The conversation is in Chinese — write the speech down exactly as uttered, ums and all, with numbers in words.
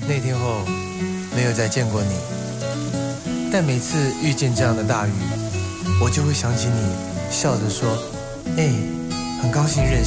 那天后没有再见过你，但每次遇见这样的大雨，我就会想起你笑着说：“哎，很高兴认识。”